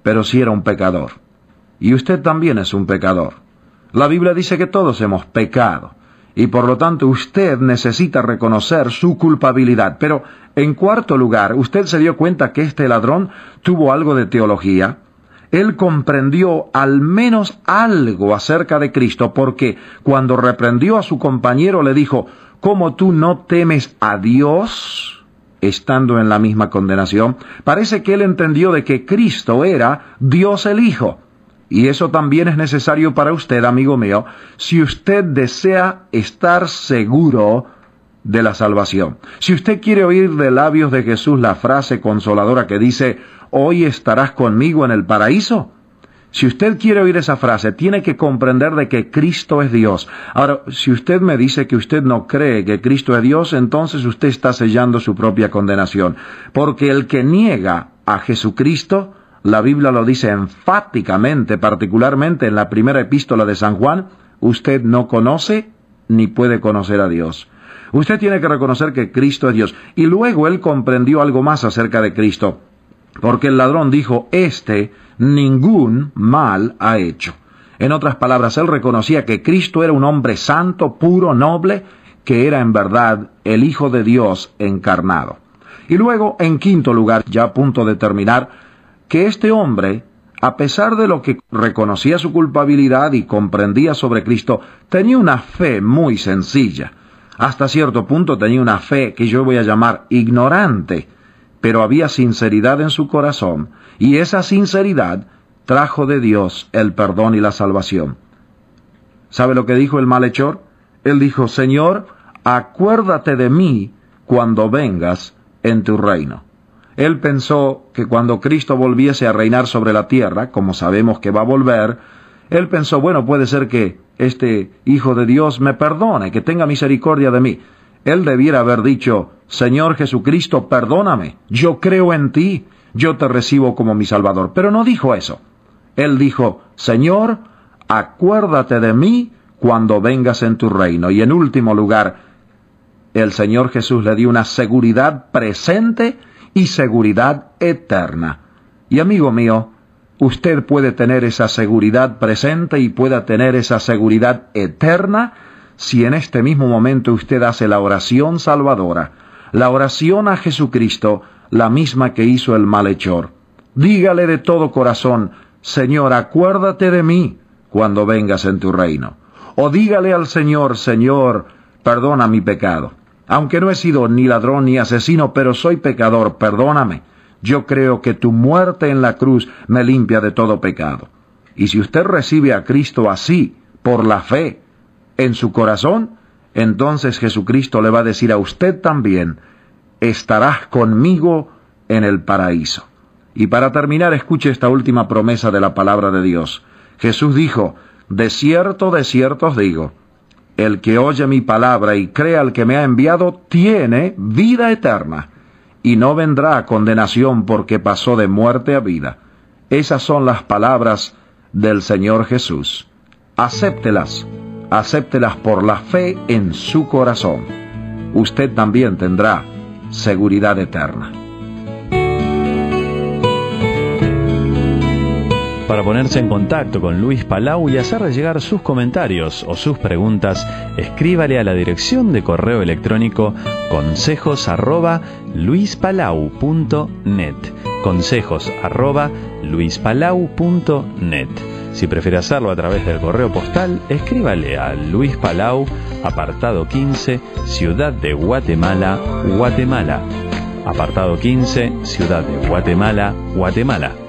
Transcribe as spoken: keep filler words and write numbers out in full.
pero sí era un pecador. Y usted también es un pecador. La Biblia dice que todos hemos pecado, y por lo tanto usted necesita reconocer su culpabilidad. Pero, en cuarto lugar, usted se dio cuenta que este ladrón tuvo algo de teología. Él comprendió al menos algo acerca de Cristo, porque cuando reprendió a su compañero le dijo, ¿cómo tú no temes a Dios, estando en la misma condenación? Parece que él entendió de que Cristo era Dios el Hijo. Y eso también es necesario para usted, amigo mío, si usted desea estar seguro de la salvación. Si usted quiere oír de labios de Jesús la frase consoladora que dice, hoy estarás conmigo en el paraíso. Si usted quiere oír esa frase, tiene que comprender de que Cristo es Dios. Ahora, si usted me dice que usted no cree que Cristo es Dios, entonces usted está sellando su propia condenación. Porque el que niega a Jesucristo, la Biblia lo dice enfáticamente, particularmente en la primera epístola de San Juan, usted no conoce ni puede conocer a Dios. Usted tiene que reconocer que Cristo es Dios. Y luego él comprendió algo más acerca de Cristo. Porque el ladrón dijo, este ningún mal ha hecho. En otras palabras, él reconocía que Cristo era un hombre santo, puro, noble, que era en verdad el Hijo de Dios encarnado. Y luego, en quinto lugar, ya a punto de terminar, que este hombre, a pesar de lo que reconocía su culpabilidad y comprendía sobre Cristo, tenía una fe muy sencilla. Hasta cierto punto tenía una fe que yo voy a llamar ignorante, pero había sinceridad en su corazón, y esa sinceridad trajo de Dios el perdón y la salvación. ¿Sabe lo que dijo el malhechor? Él dijo, Señor, acuérdate de mí cuando vengas en tu reino. Él pensó que cuando Cristo volviese a reinar sobre la tierra, como sabemos que va a volver, él pensó, bueno, puede ser que este Hijo de Dios me perdone, que tenga misericordia de mí. Él debiera haber dicho, Señor Jesucristo, perdóname, yo creo en ti, yo te recibo como mi Salvador. Pero no dijo eso. Él dijo, Señor, acuérdate de mí cuando vengas en tu reino. Y en último lugar, el Señor Jesús le dio una seguridad presente y seguridad eterna. Y amigo mío, usted puede tener esa seguridad presente y pueda tener esa seguridad eterna si en este mismo momento usted hace la oración salvadora, la oración a Jesucristo, la misma que hizo el malhechor. Dígale de todo corazón, Señor, acuérdate de mí cuando vengas en tu reino. O dígale al Señor, Señor, perdona mi pecado. Aunque no he sido ni ladrón ni asesino, pero soy pecador, perdóname. Yo creo que tu muerte en la cruz me limpia de todo pecado. Y si usted recibe a Cristo así, por la fe, en su corazón, entonces Jesucristo le va a decir a usted también, estarás conmigo en el paraíso. Y para terminar, escuche esta última promesa de la palabra de Dios. Jesús dijo, de cierto, de cierto os digo, el que oye mi palabra y cree al que me ha enviado, tiene vida eterna, y no vendrá a condenación porque pasó de muerte a vida. Esas son las palabras del Señor Jesús. Acéptelas. Acéptelas por la fe en su corazón. Usted también tendrá seguridad eterna. Para ponerse en contacto con Luis Palau y hacerle llegar sus comentarios o sus preguntas, escríbale a la dirección de correo electrónico consejos arroba luispalau punto net. Consejos arroba luispalau punto net. Si prefiere hacerlo a través del correo postal, escríbale a Luis Palau, apartado quince, Ciudad de Guatemala, Guatemala. Apartado quince, Ciudad de Guatemala, Guatemala.